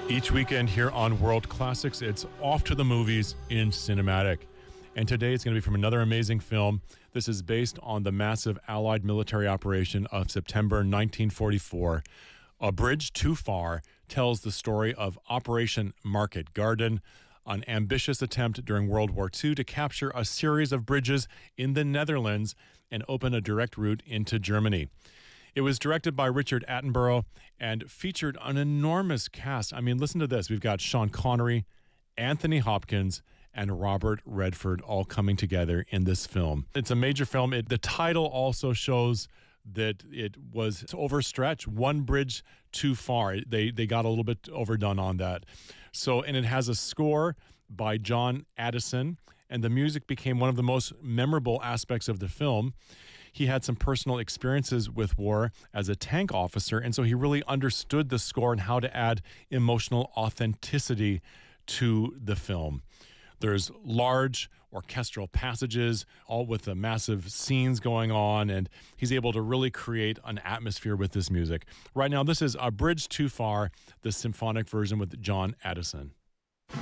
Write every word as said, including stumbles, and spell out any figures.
Each weekend here on World Classics, it's off to the movies in cinematic. And today it's going to be from another amazing film. This is based on the massive Allied military operation of September nineteen forty-four. A Bridge Too Far tells the story of Operation Market Garden, an ambitious attempt during World War Two to capture a series of bridges in the Netherlands and open a direct route into Germany. It was directed by Richard Attenborough and featured an enormous cast. I mean, listen to this. We've got Sean Connery, Anthony Hopkins, and Robert Redford all coming together in this film. It's a major film. It, the title also shows that it was overstretched, one bridge too far. They they got a little bit overdone on that. So, and it has a score by John Addison, and the music became one of the most memorable aspects of the film. He had some personal experiences with war as a tank officer, and so he really understood the score and how to add emotional authenticity to the film. There's large orchestral passages, all with the massive scenes going on, and he's able to really create an atmosphere with this music. Right now, this is A Bridge Too Far, the symphonic version with John Addison.